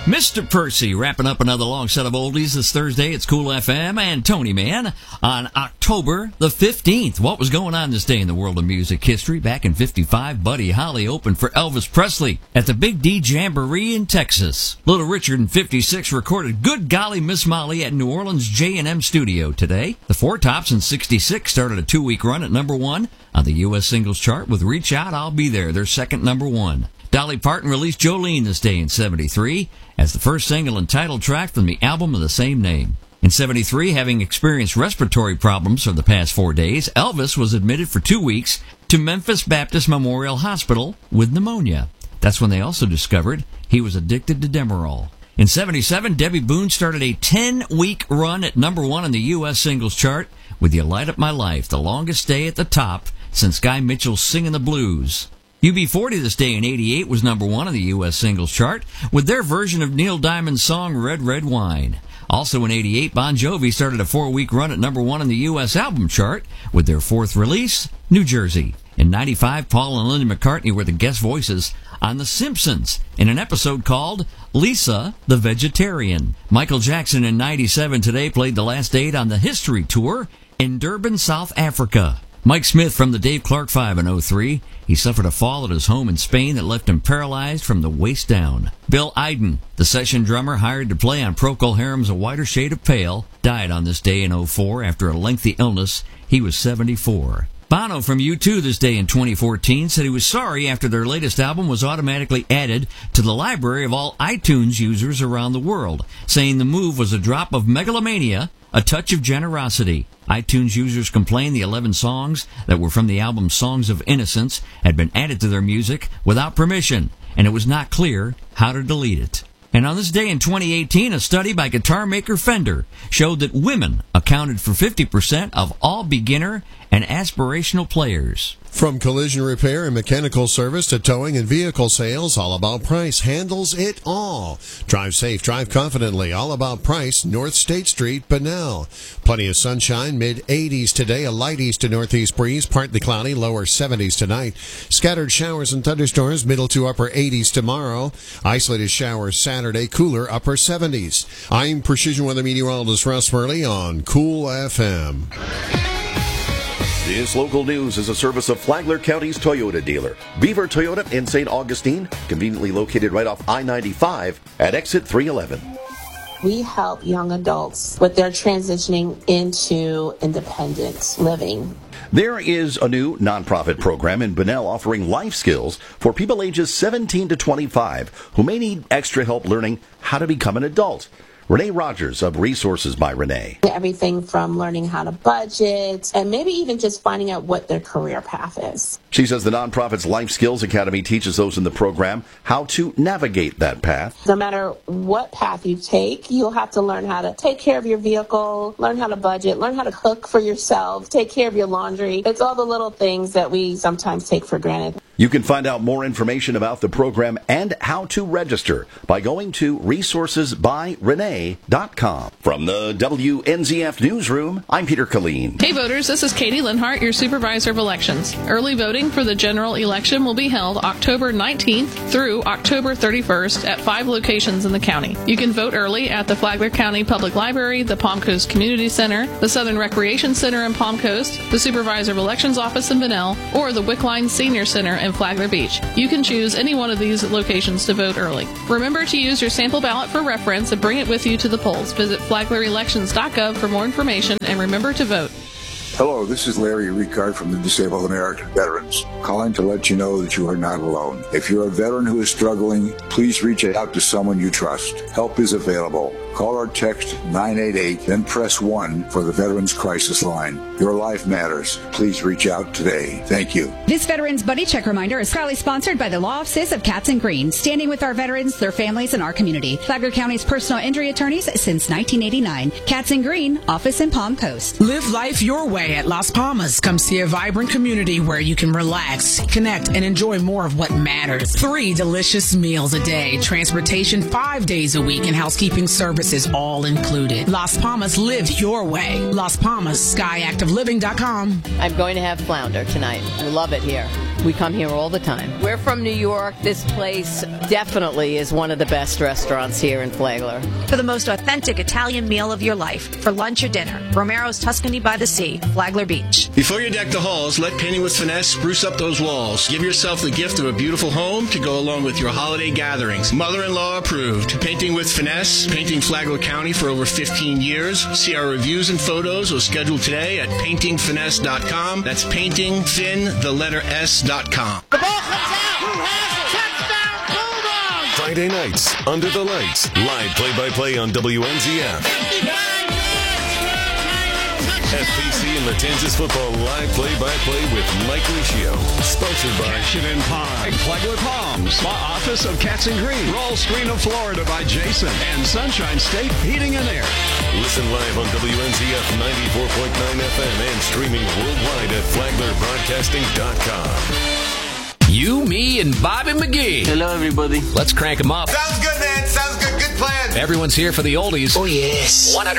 Mr. Percy wrapping up another long set of oldies this Thursday. It's Cool FM and Tony Man on October the 15th. What was going on this day in the world of music history? Back in 55, Buddy Holly opened for Elvis Presley at the Big D Jamboree in Texas. Little Richard in 56 recorded Good Golly Miss Molly at New Orleans J&M Studio today. The Four Tops in 66 started a 2-week run at number 1 on the U.S. singles chart with Reach Out, I'll Be There, their second number 1. Dolly Parton released Jolene this day in 73 as the first single and title track from the album of the same name. In 73, having experienced respiratory problems for the past 4 days, Elvis was admitted for 2 weeks to Memphis Baptist Memorial Hospital with pneumonia. That's when they also discovered he was addicted to Demerol. In 77, Debbie Boone started a 10-week run at number 1 on the U.S. singles chart with You Light Up My Life, the longest stay at the top since Guy Mitchell's Singin' the Blues. UB40 this day in 88 was number 1 on the U.S. singles chart with their version of Neil Diamond's song Red, Red Wine. Also in 88, Bon Jovi started a 4-week run at number 1 on the U.S. album chart with their 4th release, New Jersey. In 95, Paul and Linda McCartney were the guest voices on The Simpsons in an episode called Lisa the Vegetarian. Michael Jackson in 97 today played the last date on the History Tour in Durban, South Africa. Mike Smith from the Dave Clark 5 in 03. He suffered a fall at his home in Spain that left him paralyzed from the waist down. Bill Iden, the session drummer hired to play on Procol Harum's A Whiter Shade of Pale, died on this day in 04 after a lengthy illness. He was 74. Bono from U2 this day in 2014 said he was sorry after their latest album was automatically added to the library of all iTunes users around the world, saying the move was a drop of megalomania, a touch of generosity. iTunes users complained the 11 songs that were from the album Songs of Innocence had been added to their music without permission, and it was not clear how to delete it. And on this day in 2018, a study by guitar maker Fender showed that women accounted for 50% of all beginner and aspirational players. From collision repair and mechanical service to towing and vehicle sales, All About Price handles it all. Drive safe, drive confidently. All About Price, North State Street, Bunnell. Plenty of sunshine, mid-80s today, a light east to northeast breeze, partly cloudy, lower 70s tonight. Scattered showers and thunderstorms, middle to upper 80s tomorrow. Isolated showers Saturday, cooler upper 70s. I'm Precision Weather Meteorologist Russ Murley on Cool FM. This local news is a service of Flagler County's Toyota dealer, Beaver Toyota in St. Augustine, conveniently located right off I-95 at exit 311. We help young adults with their transitioning into independent living. There is a new nonprofit program in Bunnell offering life skills for people ages 17 to 25 who may need extra help learning how to become an adult. Renee Rogers of Resources by Renee. Everything from learning how to budget and maybe even just finding out what their career path is. She says the nonprofit's Life Skills Academy teaches those in the program how to navigate that path. No matter what path you take, you'll have to learn how to take care of your vehicle, learn how to budget, learn how to cook for yourself, take care of your laundry. It's all the little things that we sometimes take for granted. You can find out more information about the program and how to register by going to resourcesbyrenee.com. From the WNZF Newsroom, I'm Peter Colleen. Hey voters, this is Katie Linhart, your supervisor of elections. Early voting for the general election will be held October 19th through October 31st at 5 locations in the county. You can vote early at the Flagler County Public Library, the Palm Coast Community Center, the Southern Recreation Center in Palm Coast, the Supervisor of Elections Office in Bunnell, or the Wickline Senior Center in Flagler Beach. You can choose any one of these locations to vote early. Remember to use your sample ballot for reference and bring it with you to the polls. Visit flaglerelections.gov for more information and remember to vote. Hello, this is Larry Ricard from the Disabled American Veterans, calling to let you know that you are not alone. If you're a veteran who is struggling, please reach out to someone you trust. Help is available. Call or text 988, then press 1 for the Veterans Crisis Line. Your life matters. Please reach out today. Thank you. This Veterans Buddy Check reminder is proudly sponsored by the Law Offices of Katz & Green, standing with our veterans, their families, and our community. Flagler County's personal injury attorneys since 1989. Katz & Green, office in Palm Coast. Live life your way at Las Palmas. Come see a vibrant community where you can relax, connect, and enjoy more of what matters. 3 delicious meals a day, transportation 5 days a week, and housekeeping services all included. Las Palmas, live your way. Las Palmas, SkyActiveLiving.com. I'm going to have flounder tonight. I love it here. We come here all the time. We're from New York. This place definitely is one of the best restaurants here in Flagler. For the most authentic Italian meal of your life, for lunch or dinner, Romero's Tuscany by the Sea, Flagler Beach. Before you deck the halls, let Painting with Finesse spruce up those walls. Give yourself the gift of a beautiful home to go along with your holiday gatherings. Mother-in-law approved. Painting with Finesse, painting Flagler County for over 15 years. See our reviews and photos or schedule today at paintingfinesse.com. That's paintingfin.s.com. The ball comes out. Who has it? Touchdown Bulldogs! Friday nights, Under the Lights. Live play-by-play on WNZF. FPC and Matanzas football live play-by-play with Mike Licio. Sponsored by Action in Palm, Flagler Palms, Law Office of Katz and Green, Roll Screen of Florida by Jason, and Sunshine State Heating and Air. Listen live on WNZF 94.9 FM and streaming worldwide at FlaglerBroadcasting.com. You, me, and Bobby McGee. Hello, everybody. Let's crank them up. Sounds good, man. Sounds good. Good plan. Everyone's here for the oldies. Oh, yes. 100